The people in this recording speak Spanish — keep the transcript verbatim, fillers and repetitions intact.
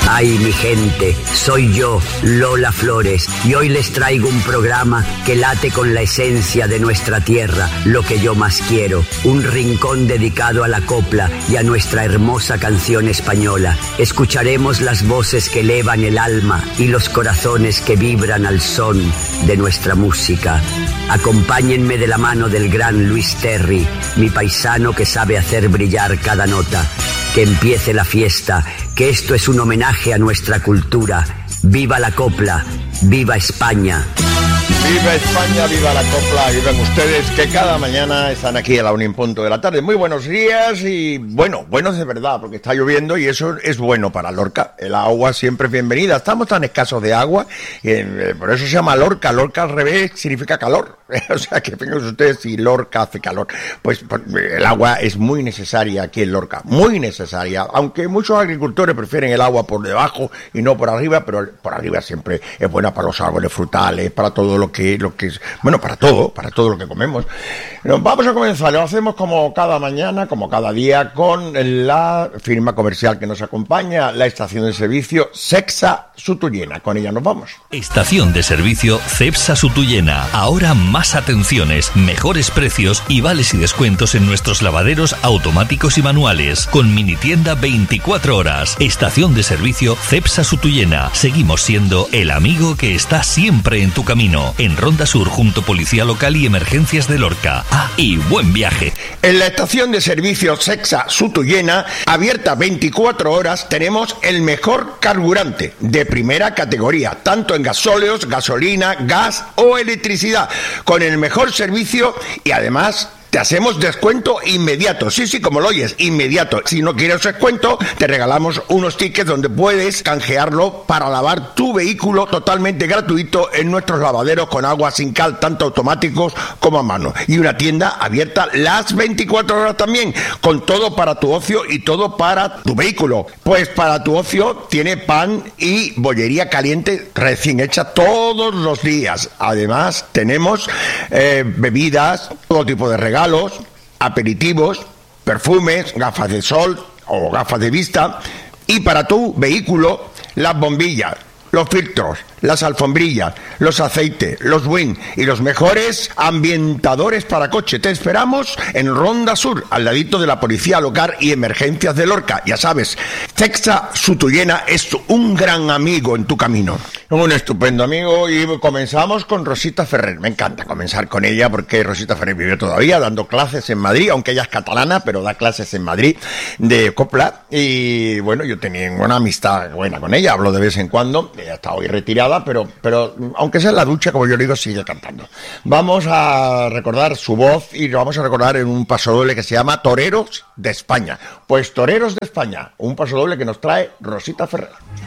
Ay, mi gente, soy yo, Lola Flores, y hoy les traigo un programa que late con la esencia de nuestra tierra, lo que yo más quiero, un rincón dedicado a la copla y a nuestra hermosa canción española. Escucharemos las voces que elevan el alma y los corazones que vibran al son de nuestra música. Acompáñenme de la mano del gran Luis Terry, mi paisano que sabe hacer brillar cada nota. Que empiece la fiesta, que esto es un homenaje a nuestra cultura. ¡Viva la copla! ¡Viva España! ¡Viva España! ¡Viva la copla! ¡Vivan ustedes que cada mañana están aquí a la una en punto de la tarde! Muy buenos días y, bueno, buenos de verdad, porque está lloviendo y eso es bueno para Lorca. El agua siempre es bienvenida. Estamos tan escasos de agua, eh, por eso se llama Lorca. Lorca al revés significa calor. O sea, que fíjense ustedes si Lorca hace calor. Pues, pues el agua es muy necesaria aquí en Lorca, muy necesaria. Aunque muchos agricultores prefieren el agua por debajo y no por arriba, pero por arriba siempre es buena para los árboles frutales, para todo lo que, lo que es, bueno, para todo, para todo lo que comemos. Nos vamos a comenzar, lo hacemos como cada mañana, como cada día, con la firma comercial que nos acompaña, la estación de servicio Cepsa Sutuyena. Con ella nos vamos. Estación de servicio Cepsa Sutuyena. Ahora más atenciones, mejores precios y vales y descuentos en nuestros lavaderos automáticos y manuales. Con mini tienda veinticuatro horas. Estación de servicio Cepsa Sutuyena. Seguimos siendo el amigo que está siempre en tu camino. En Ronda Sur, junto Policía Local y Emergencias de Lorca. Ah, y buen viaje. En la estación de servicio Cepsa Sutuyena, abierta veinticuatro horas, tenemos el mejor carburante de primera categoría, tanto en gasóleos, gasolina, gas o electricidad, con el mejor servicio y además te hacemos descuento inmediato. Sí, sí, como lo oyes, inmediato. Si no quieres descuento, te regalamos unos tickets donde puedes canjearlo para lavar tu vehículo totalmente gratuito en nuestros lavaderos con agua sin cal, tanto automáticos como a mano. Y una tienda abierta las veinticuatro horas también, con todo para tu ocio y todo para tu vehículo. Pues para tu ocio tiene pan y bollería caliente recién hecha todos los días. Además, tenemos eh, bebidas, todo tipo de regalos, aperitivos, perfumes, gafas de sol o gafas de vista, y para tu vehículo las bombillas, los filtros, las alfombrillas, los aceites, los wing y los mejores ambientadores para coche. Te esperamos en Ronda Sur, al ladito de la Policía Local y Emergencias de Lorca. Ya sabes, Cepsa Sutuyena es un gran amigo en tu camino. Un estupendo amigo, y comenzamos con Rosita Ferrer. Me encanta comenzar con ella porque Rosita Ferrer vive todavía dando clases en Madrid, aunque ella es catalana, pero da clases en Madrid de copla. Y bueno, yo tenía una amistad buena con ella, hablo de vez en cuando. Ella está hoy retirada, pero, pero aunque sea en la ducha, como yo digo, sigue cantando. Vamos a recordar su voz y lo vamos a recordar en un pasodoble que se llama Toreros de España. Pues Toreros de España, un pasodoble que nos trae Rosita Ferrer.